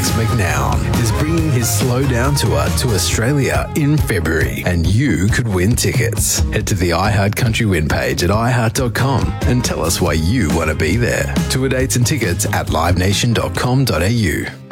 Alex McNown is bringing his Slow Down tour to Australia in February, and you could win tickets. Head to the iHeart Country Win page at iHeart.com and tell us why you want to be there. Tour dates and tickets at livenation.com.au.